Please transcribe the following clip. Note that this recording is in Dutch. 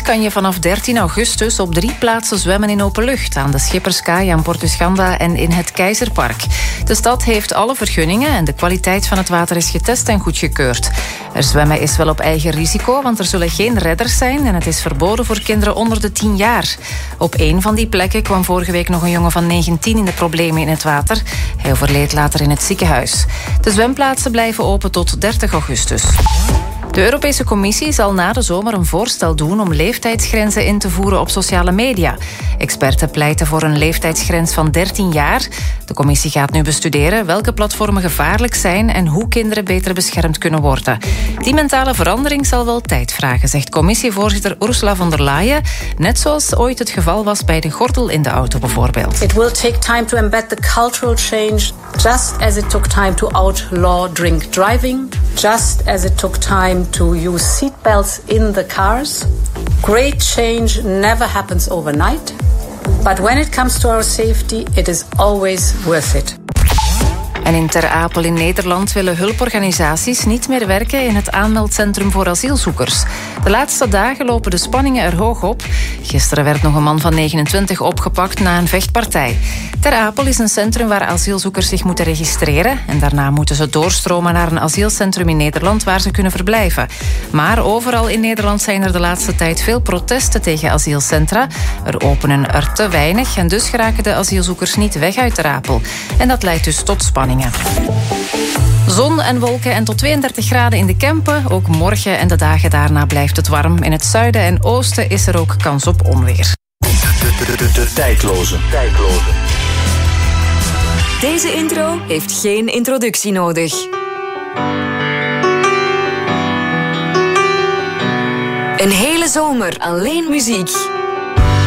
kan je vanaf 13 augustus op 3 plaatsen zwemmen in openlucht. Aan de Schipperskaai, aan Portuschanda en in het Keizerpark. De stad heeft alle vergunningen en de kwaliteit van het water is getest en goedgekeurd. Er zwemmen is wel op eigen risico, want er zullen geen redders zijn en het is verboden voor kinderen onder de 10 jaar. Op 1 van die plekken kwam vorige week nog een jongen van 19 in de problemen in het water. Hij overleed later in het ziekenhuis. De zwemplaatsen blijven open tot 30 augustus. De Europese Commissie zal na de zomer een voorstel doen om leeftijdsgrenzen in te voeren op sociale media. Experten pleiten voor een leeftijdsgrens van 13 jaar. De Commissie gaat nu bestuderen welke platformen gevaarlijk zijn en hoe kinderen beter beschermd kunnen worden. Die mentale verandering zal wel tijd vragen, zegt commissievoorzitter Ursula von der Leyen. Net zoals ooit het geval was bij de gordel in de auto bijvoorbeeld. It will take time to embed the cultural change, just as it took time to outlaw drink driving, just as it took time to use seatbelts in the cars. Great change never happens overnight, but when it comes to our safety, it is always worth it. En in Ter Apel in Nederland willen hulporganisaties niet meer werken in het aanmeldcentrum voor asielzoekers. De laatste dagen lopen de spanningen er hoog op. Gisteren werd nog een man van 29 opgepakt na een vechtpartij. Ter Apel is een centrum waar asielzoekers zich moeten registreren en daarna moeten ze doorstromen naar een asielcentrum in Nederland waar ze kunnen verblijven. Maar overal in Nederland zijn er de laatste tijd veel protesten tegen asielcentra. Er openen er te weinig en dus geraken de asielzoekers niet weg uit Ter Apel. En dat leidt dus tot spanningen. Zon en wolken en tot 32 graden in de Kempen. Ook morgen en de dagen daarna blijft het warm. In het zuiden en oosten is er ook kans op onweer. De tijdloze. Deze intro heeft geen introductie nodig. Een hele zomer alleen muziek.